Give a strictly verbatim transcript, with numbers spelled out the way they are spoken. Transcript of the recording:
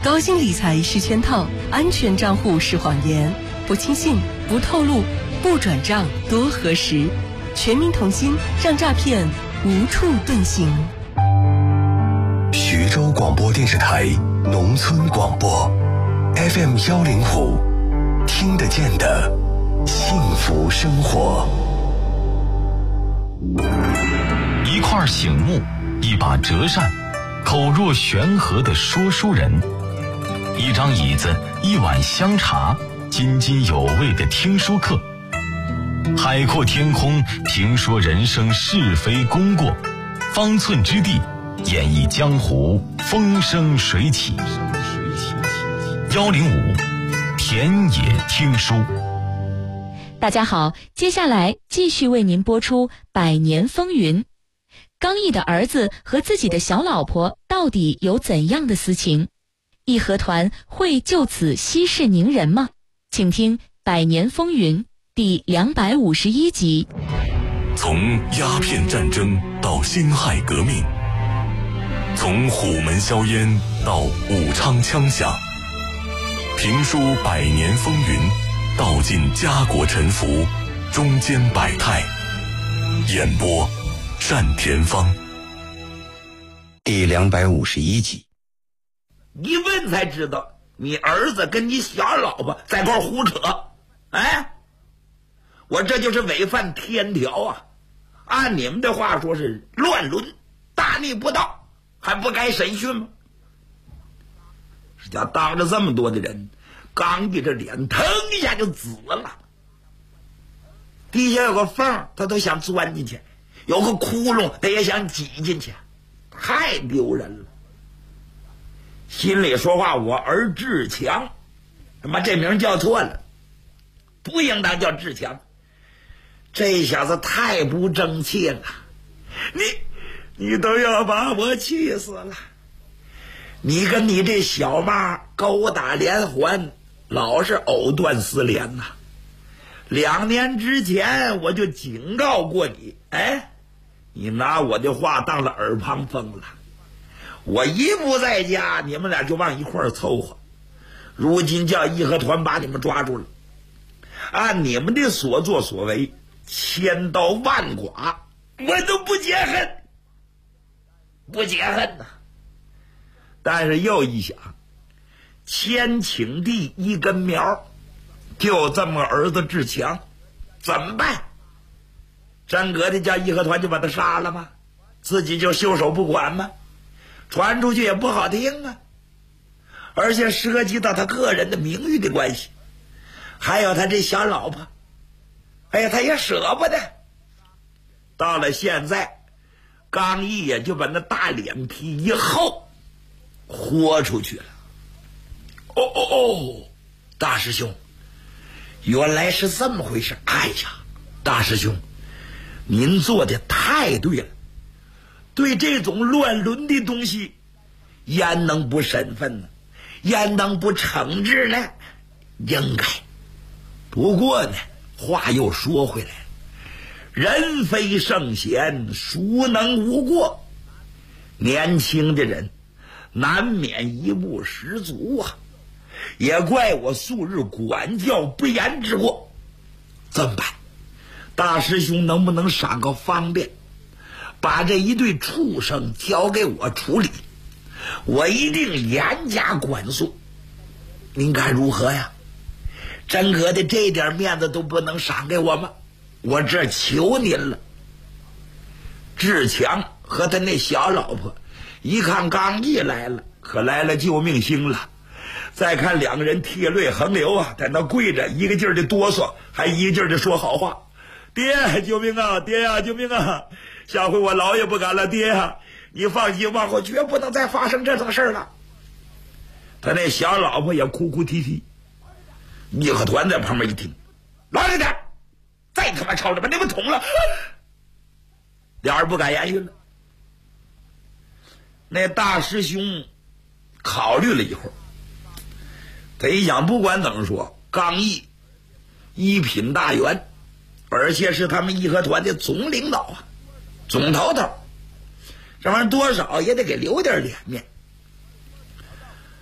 高薪理财是圈套，安全账户是谎言，不轻信，不透露，不转账，多核实。全民同心，让诈骗无处遁形。 徐州广播电视台农村广播 F M 幺零五，听得见的幸福生活。 一块醒目，一把折扇，口若悬河的说书人，一张椅子，一碗香茶，津津有味的听书课。海阔天空，评说人生是非功过，方寸之地，演绎江湖风生水起。幺零五田野听书。 大家好，接下来继续为您播出《百年风云》。刚毅的儿子和自己的小老婆到底有怎样的私情？义和团会就此息事宁人吗？请听《百年风云》第两百五十一集。 从鸦片战争到辛亥革命，从虎门销烟到武昌枪响，评书百年风云，道尽家国沉浮，中间百态。演播单田芳。 第两百五十一集。 一问才知道，你儿子跟你小老婆在块胡扯，哎，我这就是违反天条啊！按你们的话说是乱伦，大逆不道，还不该审讯吗？是家当着这么多的人，刚毅这脸腾一下就紫了，地下有个缝他都想钻进去，有个窟窿他也想挤进去，太丢人了。心里说话，我儿志强，他妈这名叫错了，不应当叫志强。这小子太不争气了，你你都要把我气死了。你跟你这小妈勾打连环，老是藕断丝连呐。两年之前我就警告过你，哎，你拿我的话当了耳旁风了。我一不在家，你们俩就往一块儿凑合。如今叫义和团把你们抓住了，按你们的所作所为，千刀万剐，我都不解恨，不解恨呐。但是又一想，千顷地一根苗，就这么个儿子志强，怎么办？真格的叫义和团就把他杀了吗？自己就袖手不管吗？传出去也不好听啊，而且涉及到他个人的名誉的关系，还有他这小老婆，哎呀，他也舍不得。到了现在，刚毅也就把那大脸皮一厚，豁出去了。哦哦哦，大师兄，原来是这么回事。哎呀，大师兄，您做的太对了。对这种乱伦的东西，焉能不审问呢？焉能不惩治呢？应该。不过呢，话又说回来了，人非圣贤，孰能无过？年轻的人难免一不十足啊，也怪我素日管教不严之过。怎么办？大师兄能不能赏个方便，把这一对畜生交给我处理，我一定严加管束。您看如何呀？真格的这点面子都不能赏给我吗？我这求您了。志强和他那小老婆一看刚毅来了，可来了救命星了。再看两个人涕泪横流啊，在那跪着，一个劲儿的哆嗦，还一个劲儿的说好话。爹，救命啊！爹呀、啊，救命啊！下回我老也不敢了，爹啊，你放心，往后绝不能再发生这种事了。他那小老婆也哭哭啼啼。义和团在旁边一听，老实点，再他妈吵着把你们捅了。俩人不敢言语了。那大师兄考虑了一会儿，他一想，不管怎么说，刚毅一品大员，而且是他们义和团的总领导啊，总头头，这玩意儿多少也得给留点脸面。